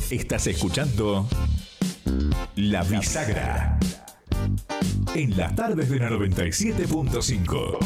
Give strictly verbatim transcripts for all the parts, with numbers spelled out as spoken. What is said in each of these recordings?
Estás escuchando La Bisagra en las tardes de la noventa y siete punto cinco.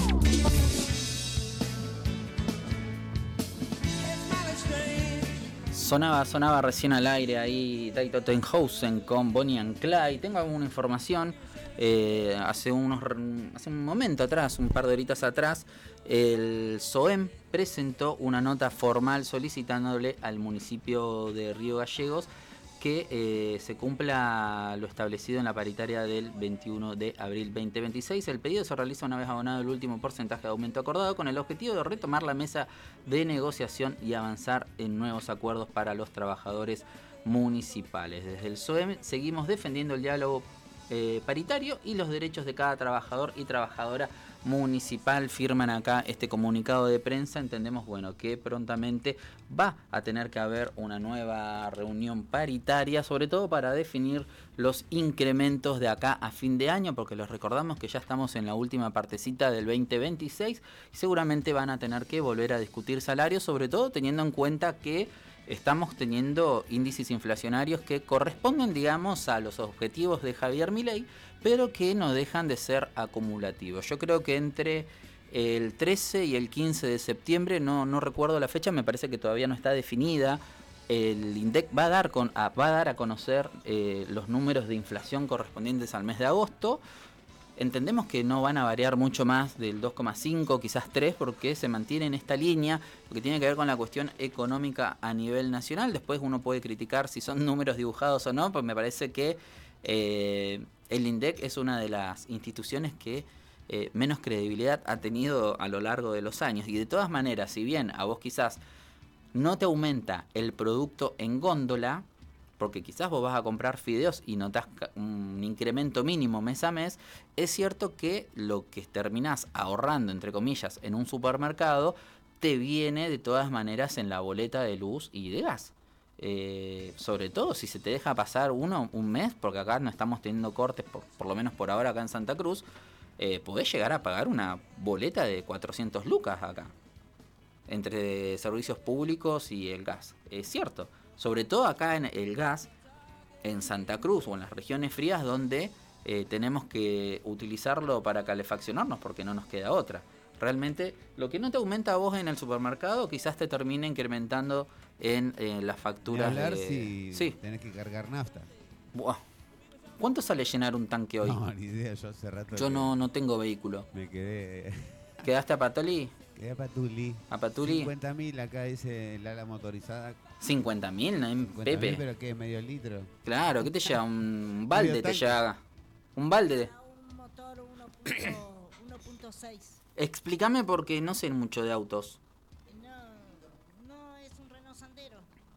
Sonaba, sonaba recién al aire ahí Taito Tenhausen con Bonnie and Clyde. Tengo alguna información. Eh, hace, unos, hace un momento atrás, un par de horitas atrás, el SOEM presentó una nota formal solicitándole al municipio de Río Gallegos que eh, se cumpla lo establecido en la paritaria del veintiuno de abril veinte veintiséis. El pedido se realiza una vez abonado el último porcentaje de aumento acordado, con el objetivo de retomar la mesa de negociación y avanzar en nuevos acuerdos para los trabajadores municipales. Desde el SOEM seguimos defendiendo el diálogo eh, paritario y los derechos de cada trabajador y trabajadora municipal. Firman acá este comunicado de prensa. Entendemos, bueno, que prontamente va a tener que haber una nueva reunión paritaria, sobre todo para definir los incrementos de acá a fin de año, porque les recordamos que ya estamos en la última partecita del veinte veintiséis y seguramente van a tener que volver a discutir salarios, sobre todo teniendo en cuenta que estamos teniendo índices inflacionarios que corresponden, digamos, a los objetivos de Javier Milei, pero que no dejan de ser acumulativos. Yo creo que entre el trece y el quince de septiembre, no, no recuerdo la fecha, me parece que todavía no está definida, el INDEC va a dar, con, a, va a, dar a conocer eh, los números de inflación correspondientes al mes de agosto. Entendemos que no van a variar mucho más del dos coma cinco, quizás tres, porque se mantiene en esta línea, lo que tiene que ver con la cuestión económica a nivel nacional. Después uno puede criticar si son números dibujados o no, pues me parece que eh, el INDEC es una de las instituciones que eh, menos credibilidad ha tenido a lo largo de los años. Y de todas maneras, si bien a vos quizás no te aumenta el producto en góndola, porque quizás vos vas a comprar fideos y notás un incremento mínimo mes a mes, es cierto que lo que terminás ahorrando, entre comillas, en un supermercado, te viene de todas maneras en la boleta de luz y de gas. Eh, sobre todo si se te deja pasar uno un mes, porque acá no estamos teniendo cortes, por, por lo menos por ahora acá en Santa Cruz, eh, podés llegar a pagar una boleta de cuatrocientos lucas acá, entre servicios públicos y el gas. Es cierto. Sobre todo acá en el gas, en Santa Cruz o en las regiones frías donde eh, tenemos que utilizarlo para calefaccionarnos porque no nos queda otra. Realmente lo que no te aumenta a vos en el supermercado quizás te termine incrementando en, en las facturas. Ni hablar de... si sí. tenés que cargar nafta. Buah. ¿Cuánto sale llenar un tanque hoy? No, ni idea, yo hace rato Yo no, no tengo vehículo. Me quedé... ¿Quedaste a Patoli? Quedé a Patuli. ¿A Patuli? cincuenta mil acá dice el ala motorizada. ¿cincuenta mil? ¿No? Pepe. ¿Pero qué? ¿Medio litro? Claro, ¿qué te lleva? Un balde te lleva. ¿Un balde? Un motor uno punto seis. Explícame porque no sé mucho de autos. No, no es un Renault Sandero.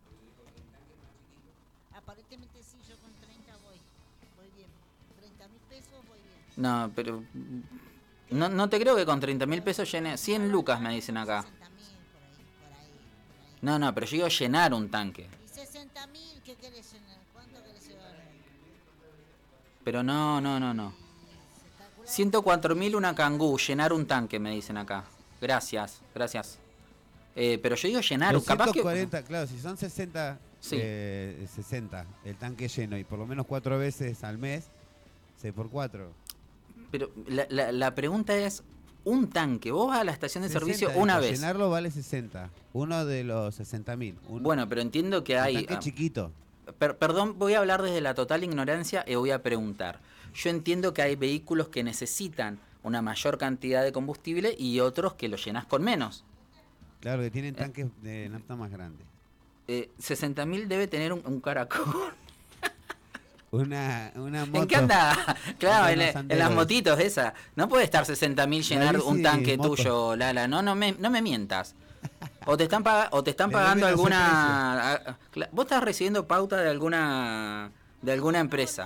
Aparentemente sí, yo con treinta voy. Voy bien. treinta mil pesos voy bien. No, pero... No, no te creo que con treinta mil pesos llene... cien lucas me dicen acá. sesenta mil por ahí, por ahí, por ahí. No, no, pero yo digo llenar un tanque. ¿Y sesenta mil qué querés llenar? ¿Cuánto querés llevar? Pero no, no, no, no. ciento cuatro mil una Kangoo, llenar un tanque me dicen acá. Gracias, gracias. Eh, pero yo digo llenar, capaz que... ciento cuarenta, claro, si son sesenta, sí. eh, sesenta el tanque lleno y por lo menos cuatro veces al mes, seis por cuatro. Pero la, la, la pregunta es, un tanque, vos vas a la estación de servicio una vez. Llenarlo vale sesenta, uno de los sesenta mil. Bueno, pero entiendo que hay... Un tanque chiquito. Per, perdón, voy a hablar desde la total ignorancia y voy a preguntar. Yo entiendo que hay vehículos que necesitan una mayor cantidad de combustible y otros que lo llenas con menos. Claro, que tienen tanques de nafta más grandes. Eh, sesenta mil debe tener un, un caracol. Una, una moto. ¿En qué anda? Claro, en, en las motitos esas. No puede estar sesenta mil llenar un tanque moto. Tuyo, Lala. No, no me, no me mientas. O te están, pag o te están pagando alguna... A, vos estás recibiendo pauta de alguna de alguna empresa.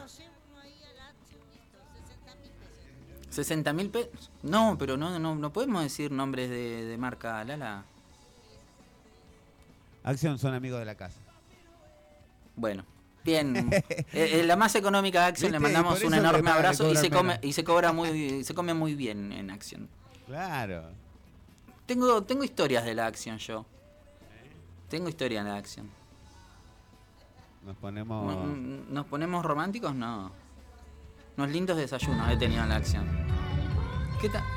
sesenta mil pesos. No, pero no, no, no podemos decir nombres de, de marca, Lala. Acción, son amigos de la casa. Bueno. Bien, eh, la más económica de Action, le mandamos un enorme abrazo y se come y se cobra muy se come muy bien en Action. Claro. Tengo tengo historias de la Action yo. Tengo historia en la Action. Nos ponemos... Mm, ¿Nos ponemos románticos? No. Unos lindos desayunos he tenido en la acción. ¿Qué tal?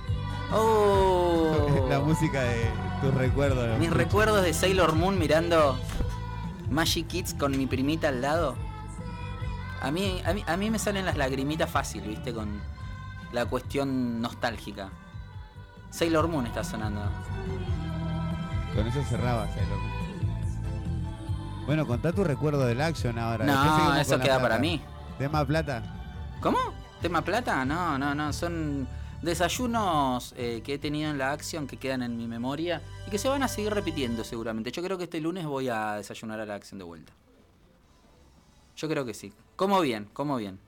¡Oh! La música de tus recuerdos. Mis recuerdos de Sailor Moon mirando Magic Kids con mi primita al lado. A mí, a mí, a mí me salen las lagrimitas fácil, ¿viste? Con la cuestión nostálgica. Sailor Moon está sonando. Con eso cerraba Sailor Moon. Bueno, contá tu recuerdo del Action ahora. Después No, seguimos eso con la queda plata. para mí. Tema plata. ¿Cómo? ¿Tema plata? No, no, no. Son desayunos eh, que he tenido en la Action que quedan en mi memoria y que se van a seguir repitiendo seguramente. Yo creo que este lunes voy a desayunar a la Action de vuelta. Yo creo que sí. Como bien, como bien.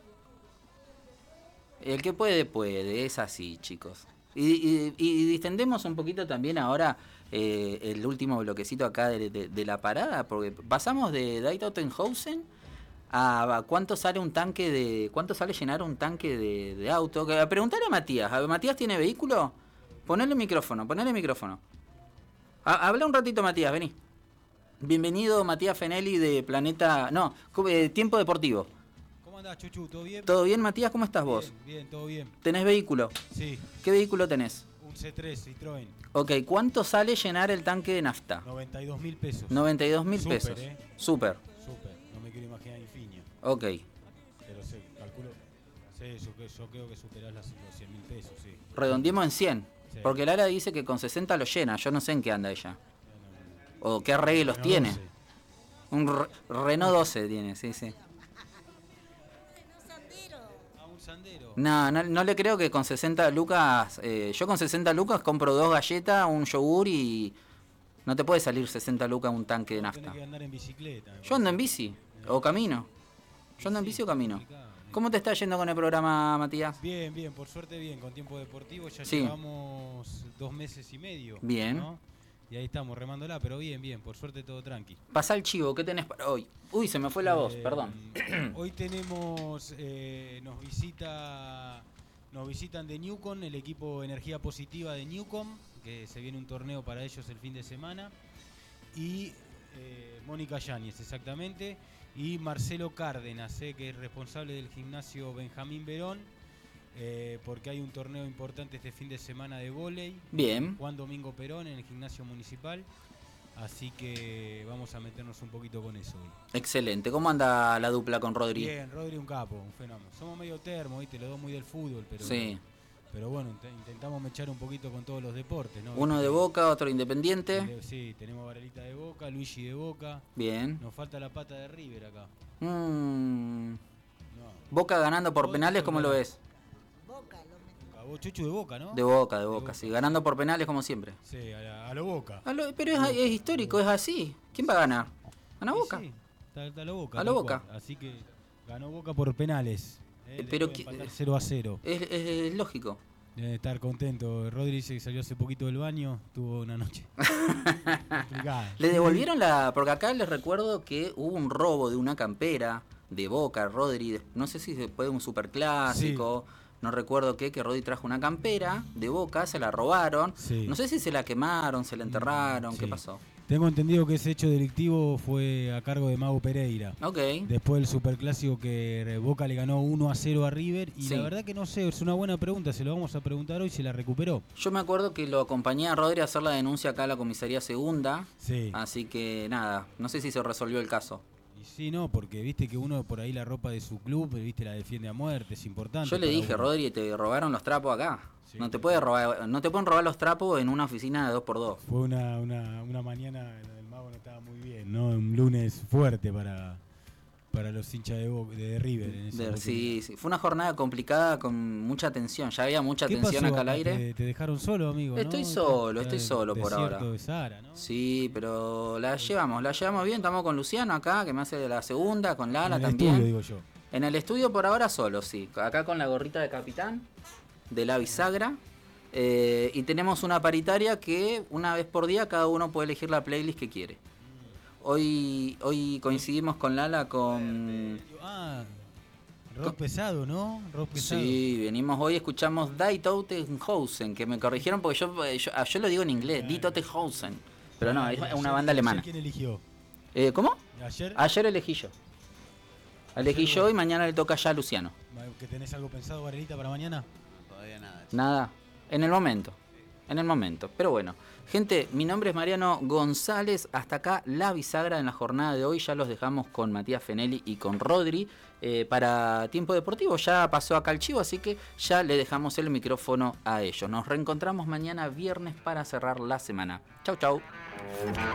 El que puede, puede. Es así, chicos. Y, y, y distendemos un poquito también ahora eh, el último bloquecito acá de, de, de la parada, porque pasamos de Daitotenhausen a, a cuánto sale un tanque de... ¿Cuánto sale llenar un tanque de, de auto? Que, preguntale a Matías. ¿A ¿Matías tiene vehículo? Ponele el micrófono, ponele el micrófono. Ha, habla un ratito, Matías, vení. Bienvenido, Matías Fenelli de Planeta... No, eh, Tiempo Deportivo. ¿Cómo andás, Chuchu? ¿Todo bien? ¿Todo bien, Matías? ¿Cómo estás vos? Bien, bien, todo bien. ¿Tenés vehículo? Sí, ¿Qué vehículo tenés? un C tres Citroën, Ok, ¿cuánto sale llenar el tanque de nafta? noventa y dos mil pesos. noventa y dos mil Súper, pesos. ¿eh? Súper. Súper, no me quiero imaginar Infinia. Ok. Pero sé, calculo, sí, yo, que- yo creo que superás las- los cien mil pesos, sí. Redondeemos en cien. Sí. Porque Lara dice que con sesenta lo llena. Yo no sé en qué anda ella. O qué arreglos Bueno, tiene. doce. Un Re- Renault doce tiene, sí, sí. Un sandero. Ah, un Sandero. No, no, no le creo que con sesenta lucas... eh, yo con sesenta lucas compro dos galletas, un yogur y... No te puede salir sesenta lucas un tanque de Tenés nafta. que andar en bicicleta. me Yo ando en parece. bici. O camino. Yo ando en Sí, bici o camino. complicado. ¿Cómo te está yendo con el programa, Matías? Bien, bien, por suerte bien, con Tiempo Deportivo ya Sí. llevamos dos meses y medio. Bien. ¿no? Y ahí estamos remándola, pero bien, bien, por suerte todo tranqui. Pasá el chivo, ¿qué tenés para hoy? Uy, se me fue la voz, Eh, perdón. Hoy tenemos, eh, nos visita, nos visitan de Newcom, el equipo Energía Positiva de Newcom, que se viene un torneo para ellos el fin de semana. Y eh, Mónica Yáñez, exactamente. Y Marcelo Cárdenas, eh, que es responsable del gimnasio Benjamín Verón, eh, porque hay un torneo importante este fin de semana de vóley. Bien. Juan Domingo Perón en el gimnasio municipal. Así que vamos a meternos un poquito con eso hoy. Excelente. ¿Cómo anda la dupla con Rodri? Bien, Rodri un capo, un fenómeno. Somos medio termo, ¿viste? Los dos muy del fútbol, pero, Sí. pero bueno, int- intentamos mechar un poquito con todos los deportes, ¿no? Uno de Boca, otro Independiente. De- Sí, tenemos Varelita de Boca, Luigi de Boca. Bien. Nos falta la pata de River acá. Mm, No. Boca ganando por Boca penales, ¿cómo lo ganando. ves? Boca lo metió. A vos, Chuchu de Boca, ¿no? De Boca, de Boca, Boca. sí. Ganando por penales como siempre. Sí, a, la- a lo Boca. A lo- pero es, es histórico, es así. ¿Quién va a ganar? ¿Gana Y Boca? Sí, está, está a lo Boca. A lo tal Boca. cual. Así que ganó Boca por penales. ¿eh? Eh, pero Después de que- empatar cero a cero. Es, es- es lógico. Debe estar contento. Rodri dice que salió hace poquito del baño, tuvo una noche complicada. Le devolvieron la... Porque acá les recuerdo que hubo un robo de una campera de Boca, Rodri. No sé si después de un superclásico. No recuerdo qué, que Rodri trajo una campera de Boca, se la robaron. Sí. No sé si se la quemaron, se la enterraron, ¿qué Sí. pasó? Tengo entendido que ese hecho delictivo fue a cargo de Mago Pereira. Ok. Después del superclásico que Boca le ganó uno a cero a River. Y Sí. la verdad que no sé, es una buena pregunta, se lo vamos a preguntar hoy si la recuperó. Yo me acuerdo que lo acompañé a Rodri a hacer la denuncia acá a la comisaría segunda. Sí. Así que nada, no sé si se resolvió el caso. Y sí, no, porque viste que uno por ahí la ropa de su club, viste, la defiende a muerte, es importante. Yo le para dije, uno. Rodri, te robaron los trapos acá. Sí. No te puede robar, no te pueden robar los trapos en una oficina de dos por dos. Fue una, una, una mañana, el Mago no estaba muy bien, ¿no? Un lunes fuerte para, para los hinchas de, Bo- de River. En esa De- oportunidad. sí, sí, fue una jornada complicada con mucha tensión. Ya había mucha ¿Qué tensión pasó acá al acá? aire. Te, te dejaron solo, amigo, ¿no? Estoy solo, Está estoy el solo por desierto ahora. de Sahara, ¿no? Sí, pero la llevamos, la llevamos bien. Estamos con Luciano acá, que me hace de la segunda, con Lala en el también. estudio, digo yo. En el estudio por ahora solo, sí. Acá con la gorrita de capitán, de la bisagra. Eh, y tenemos una paritaria que una vez por día cada uno puede elegir la playlist que quiere. Hoy, hoy coincidimos con Lala con... Ah, rock pesado, ¿no? Rock pesado. Sí, venimos hoy, escuchamos Die Totenhausen, que me corrigieron porque yo, yo, ah, yo lo digo en inglés, Die Totenhausen. Pero no, es Ah, una yo- banda yo sé alemana. ¿Quién eligió? Eh, ¿Cómo? ¿Ayer? Ayer elegí yo. Elegí yo y mañana le toca ya a Luciano. ¿Que tenés algo pensado, Varelita, para mañana? Todavía nada. Nada. En el momento. En el momento. Pero bueno. Gente, mi nombre es Mariano González. Hasta acá la bisagra en la jornada de hoy. Ya los dejamos con Matías Fenelli y con Rodri eh, para Tiempo Deportivo. Ya pasó acá el chivo, así que ya le dejamos el micrófono a ellos. Nos reencontramos mañana viernes para cerrar la semana. Chau, chau.